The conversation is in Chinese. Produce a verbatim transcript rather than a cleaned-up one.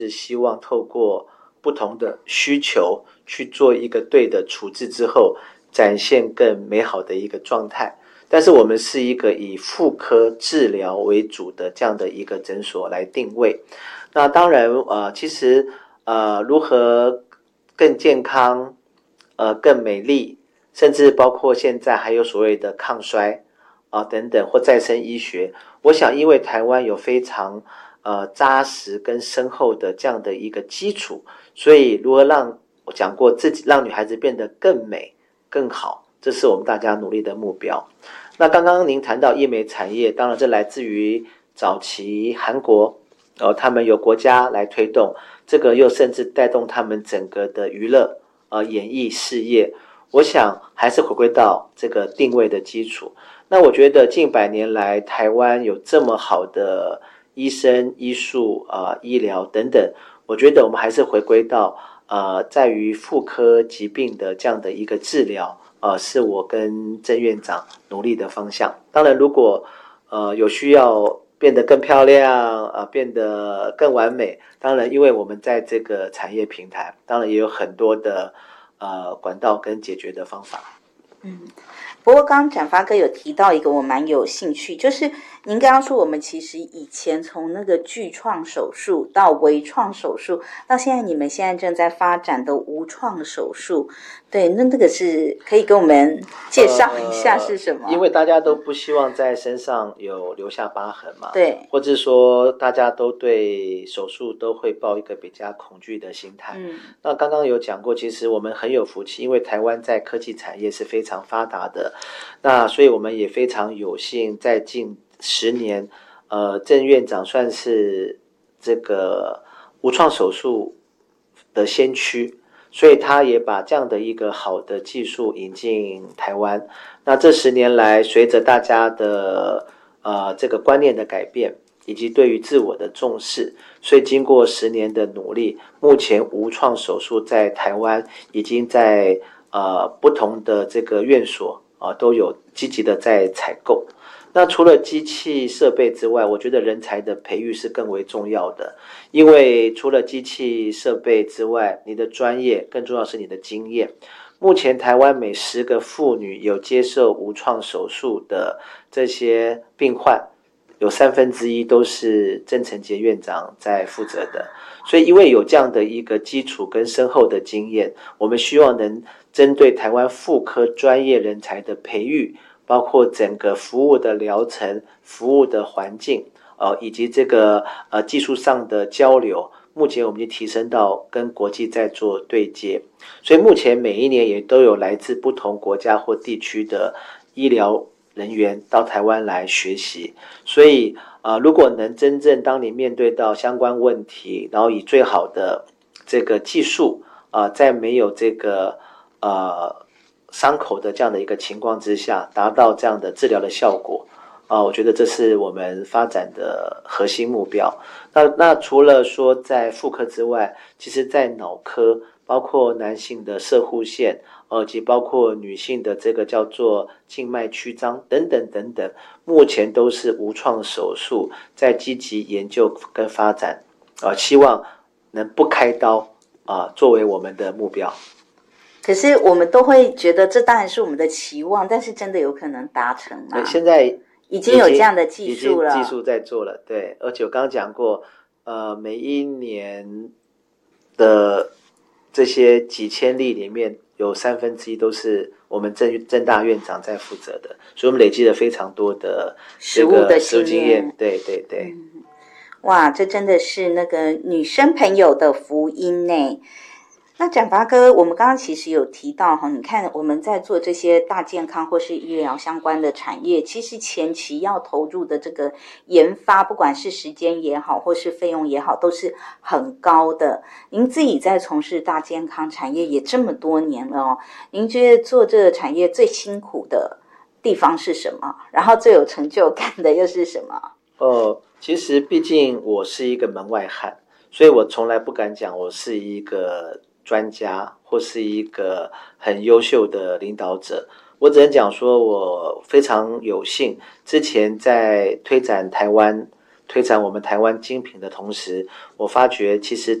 是希望透过不同的需求去做一个对的处置之后，展现更美好的一个状态。但是我们是一个以妇科治疗为主的这样的一个诊所来定位。那当然呃，其实呃，如何更健康呃，更美丽，甚至包括现在还有所谓的抗衰啊、呃、等等，或再生医学。我想因为台湾有非常呃扎实跟深厚的这样的一个基础，所以如何让我讲过自己让女孩子变得更美更好，这是我们大家努力的目标。那刚刚您谈到医美产业，当然这来自于早期韩国，呃，他们有国家来推动，这个又甚至带动他们整个的娱乐呃演艺事业。我想还是回归到这个定位的基础。那我觉得近百年来台湾有这么好的医生、医术、呃、医疗等等，我觉得我们还是回归到呃，在于妇科疾病的这样的一个治疗，呃，是我跟郑院长努力的方向。当然，如果呃有需要变得更漂亮，呃，变得更完美，当然，因为我们在这个产业平台，当然也有很多的呃管道跟解决的方法。 嗯。不过刚刚展发哥有提到一个我蛮有兴趣，就是您刚刚说我们其实以前从那个巨创手术到微创手术，到现在你们现在正在发展的无创手术，对，那那个是可以跟我们介绍一下是什么？ 呃、因为大家都不希望在身上有留下疤痕嘛， 对， 或者说大家都对手术都会抱一个比较恐惧的心态。嗯，那刚刚有讲过，其实我们很有福气，因为台湾在科技产业是非常发达的。那所以我们也非常有幸在近十年呃，郑院长算是这个无创手术的先驱，所以他也把这样的一个好的技术引进台湾。那这十年来随着大家的呃这个观念的改变以及对于自我的重视，所以经过十年的努力，目前无创手术在台湾已经在呃不同的这个院所啊，都有积极的在采购。那除了机器设备之外，我觉得人才的培育是更为重要的，因为除了机器设备之外，你的专业更重要是你的经验。目前台湾每十个妇女有接受无创手术的这些病患，有三分之一都是郑成杰院长在负责的。所以因为有这样的一个基础跟深厚的经验，我们希望能针对台湾妇科专业人才的培育，包括整个服务的疗程、服务的环境，呃，以及这个呃技术上的交流，目前我们已经提升到跟国际在做对接。所以目前每一年也都有来自不同国家或地区的医疗人员到台湾来学习。所以呃，如果能真正当你面对到相关问题，然后以最好的这个技术，呃，在没有这个呃伤口的这样的一个情况之下，达到这样的治疗的效果，啊、呃，我觉得这是我们发展的核心目标。那那除了说在妇科之外，其实在脑科，包括男性的射护腺，呃，及包括女性的这个叫做静脉曲张等等等等，目前都是无创手术在积极研究跟发展，呃，希望能不开刀啊、呃，作为我们的目标。 可是我们都会觉得这当然是我们的期望，但是真的有可能达成吗？ 对，现在已经有这样的技术了， 已经技术在做了，对。而且我刚刚讲过，呃，每一年的这些几千例里面，有三分之一都是我们郑郑大院长在负责的，所以我们累积了非常多的这个实务经验，对对对、 嗯。哇，这真的是那个女生朋友的福音呢。那展发哥，我们刚刚其实有提到哈，你看我们在做这些大健康或是医疗相关的产业，其实前期要投入的这个研发，不管是时间也好，或是费用也好，都是很高的。您自己在从事大健康产业也这么多年了哦，您觉得做这个产业最辛苦的地方是什么？然后最有成就感的又是什么？ 哦，其实毕竟我是一个门外汉，所以我从来不敢讲我是一个专家或是一个很优秀的领导者。我只能讲说我非常有幸，之前在推展台湾推展我们台湾精品的同时，我发觉其实